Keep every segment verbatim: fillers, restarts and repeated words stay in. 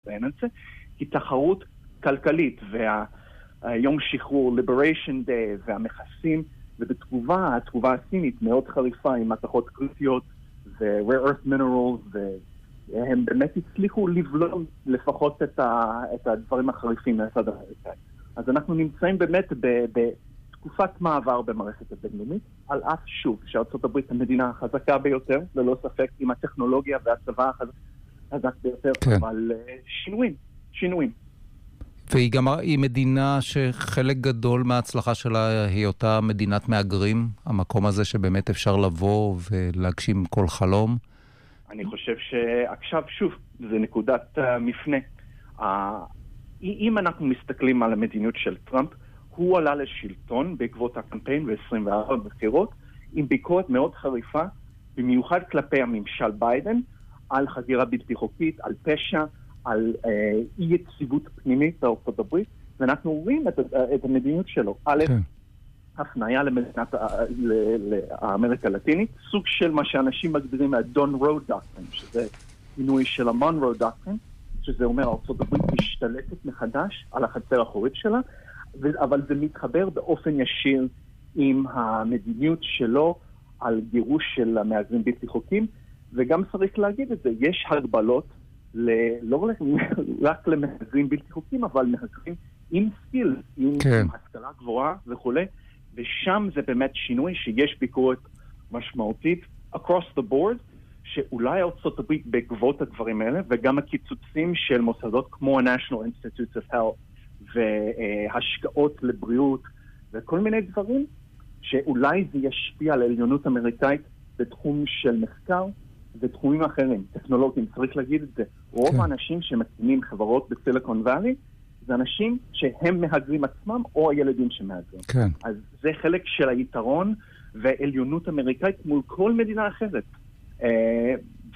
לציין את זה, כי תחרות כלכלית והיום שחרור, Liberation Day והמכסים, ובתגובה, התגובה הסינית מאוד חריפה עם מתכות קריטיות ו-rare earth minerals, והם באמת הצליחו לבלום לפחות את, ה, את הדברים החריפים מהצד האמריקאי. אז אנחנו נמצאים באמת בתקופת מעבר במערכת הבינלאומית, על אף שוב שארצות הברית המדינה החזקה ביותר, ללא ספק עם הטכנולוגיה והצבא החזק, חזק ביותר, כן. אבל שינויים, שינויים. והיא גם היא מדינה שחלק גדול מההצלחה שלה היא אותה מדינת מאגרים, המקום הזה שבאמת אפשר לבוא ולהגשים כל חלום. אני חושב שעכשיו שוב, זה נקודת uh, מפנה. Uh, אם אנחנו מסתכלים על המדיניות של טראמפ, הוא עלה לשלטון בעקבות הקמפיין ב-עשרים וארבע בחירות, עם ביקורת מאוד חריפה, במיוחד כלפי הממשל ביידן, על חגירה בלתי חוקית, על פשע, על uh, אי יציבות פנימית בארצות הברית, ואנחנו רואים את, את המדיניות שלו. א', כן. הפניה למדינת האמריקה הלטינית, סוג של מה שאנשים מגדירים מהדון רוד דוקטרין, שזה כינוי של המונרו דוקטרין, שזה אומר ארצות הברית משתלטת מחדש על החצר האחורית שלה, אבל זה מתחבר באופן ישיר עם המדיניות שלו על גירוש של המהגרים בלתי חוקיים, וגם צריך להגיד את זה, יש הגבלות ל- לא רק למהגרים בלתי חוקיים, אבל מהגרים עם סקיל, עם כן. השכלה גבוהה וכו'. ושם זה באמת שינוי שיש ביקורת משמעותית across the board, שאולי ארצות הברית בעקבות הדברים האלה, וגם הקיצוצים של מוסדות כמו ה-National Institutes of Health, והשקעות לבריאות, וכל מיני דברים, שאולי זה ישפיע על העליונות אמריקאית בתחום של מחקר, ותחומים אחרים, טכנולוגיים, צריך להגיד את זה. רוב האנשים שמקימים חברות בסיליקון ואלי, זה אנשים שהם מהגרים עצמם, או הילדים שמהגרים. כן. אז זה חלק של היתרון ועליונות אמריקאית מול כל מדינה אחרת. אה,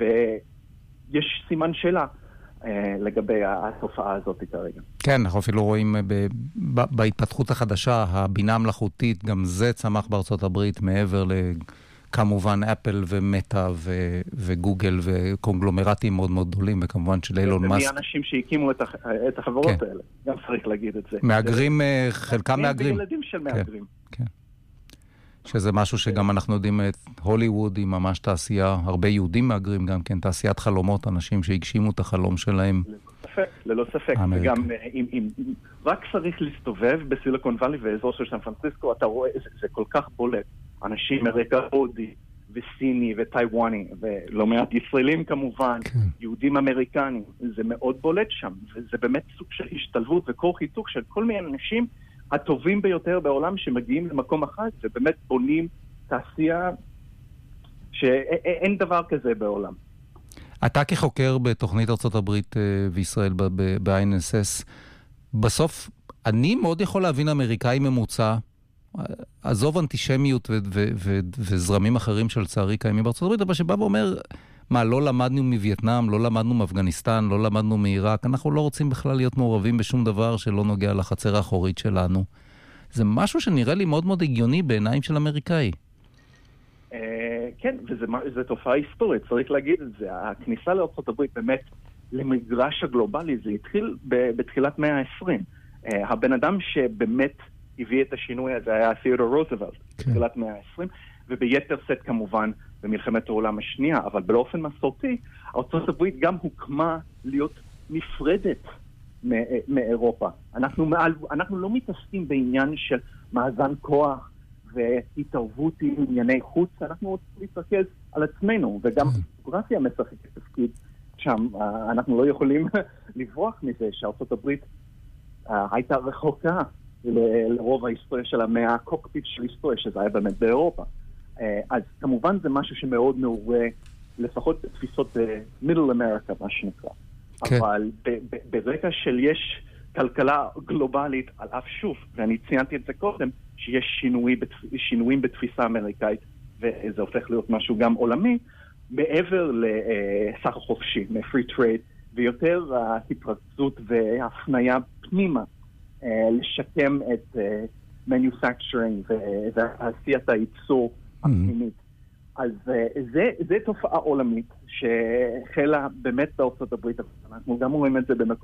ויש סימן שאלה אה, לגבי התופעה הזאת כרגע. כן, אנחנו אפילו רואים ב- ב- בהתפתחות החדשה, הבינה המלאכותית, גם זה צמח בארצות הברית מעבר ל... כמובן אפל ומטה ו- וגוגל וקונגלומרטים מאוד מאוד גדולים, וכמובן של אילון מאסק. ומי האנשים שהקימו את, הח- את החברות כן. האלה, גם צריך להגיד את זה. מאגרים, חלקם מאגרים. וילדים של מאגרים. כן, כן. שזה משהו שגם אנחנו יודעים, את הוליווד היא ממש תעשייה, הרבה יהודים מאגרים גם כן, תעשיית חלומות, אנשים שהגשימו את החלום שלהם. ללא ספק, ללא ספק. וגם אם, אם, אם רק צריך להסתובב בסיליקון ואלי ואזור של סן פרנסיסקו, אתה רואה, זה, זה כל כך בולט. אנשים מרקע הודי וסיני וטייוואני, ולא מעט ישראלים כמובן, כן. יהודים אמריקנים, זה מאוד בולט שם, וזה באמת סוג של השתלבות וכור חיתוך של כל מיני אנשים הטובים ביותר בעולם שמגיעים למקום אחד, ובאמת בונים תעשייה שאין דבר כזה בעולם. אתה כחוקר בתוכנית ארצות הברית וישראל ב-איי אן אס אס, בסוף אני מאוד יכול להבין אמריקאי ממוצע, עזוב אנטישמיות ו- ו- ו- וזרמים אחרים של צערי קיימים בארצות הברית, אבל שבא ואומר, מה, לא למדנו מווייטנאם, לא למדנו מאפגניסטן, לא למדנו מעיראק, אנחנו לא רוצים בכלל להיות מעורבים בשום דבר שלא נוגע לחצר האחורית שלנו. זה משהו שנראה לי מאוד מאוד הגיוני בעיניים של אמריקאי. כן, וזו תופעה היסטורית, צריך להגיד את זה. הכניסה לארצות הברית באמת למגרש הגלובלי, זה התחיל בתחילת מאה ה-עשרים. הבן אדם שבאמת הביא את השינוי הזה היה תיאודור רוזוולט, בתחילת מאה ה-עשרים, וביתר סט כמובן במלחמת העולם השנייה, אבל באופן מסורתי, ארצות הברית גם הוקמה להיות נפרדת מאירופה. אנחנו, מעל, אנחנו לא מתעסקים בעניין של מאזן כוח והתערבות עם ענייני חוץ, אנחנו רוצים להתרכז על עצמנו, וגם פוטוגרפיה משחקת תפקיד שם. אנחנו לא יכולים לברוח מזה שארצות הברית הייתה רחוקה לרוב ההיסטוריה של המאה הקוקפיט של היסטוריה, שזה היה באמת באירופה. אז כמובן זה משהו שמאוד מעורה, לפחות בתפיסות מידל אמריקה, מה שנקרא. Okay. אבל ברגע של יש כלכלה גלובלית, על אף שוב, ואני ציינתי את זה קודם, שיש שינוי, שינויים בתפיסה אמריקאית, וזה הופך להיות משהו גם עולמי, מעבר לסחר חופשי, מ-free trade, ויותר ההתרכזות וההפניה פנימה, לשקם את manufacturing ועשיית הייצור הפנימית. אז זה, זה תופעה עולמית שהחלה באמת בארצות הברית. אנחנו גם רואים את זה במקומות